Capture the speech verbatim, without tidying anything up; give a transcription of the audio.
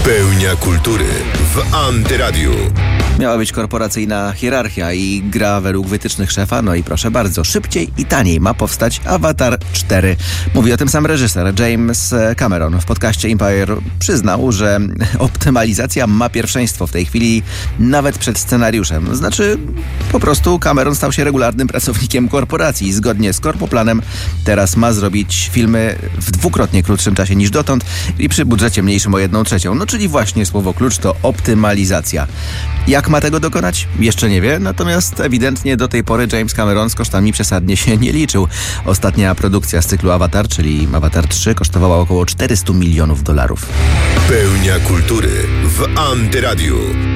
Pełnia kultury w Antyradiu. Miała być korporacyjna hierarchia i gra według wytycznych szefa. No i proszę bardzo, szybciej i taniej ma powstać Avatar cztery. Mówi o tym sam reżyser James Cameron. W podcaście Empire przyznał, że optymalizacja ma pierwszeństwo w tej chwili nawet przed scenariuszem. Znaczy, po prostu Cameron stał się regularnym pracownikiem korporacji. Zgodnie z korpoplanem teraz ma zrobić filmy w dwukrotnie krótszym czasie niż dotąd i przy budżecie mniejszym o jedną trzecią. No czyli właśnie słowo klucz to optymalizacja. Jak ma tego dokonać? Jeszcze nie wie, natomiast ewidentnie do tej pory James Cameron z kosztami przesadnie się nie liczył. Ostatnia produkcja z cyklu Avatar, czyli Avatar trzy, kosztowała około czterysta milionów dolarów. Pełnia kultury w Antyradiu.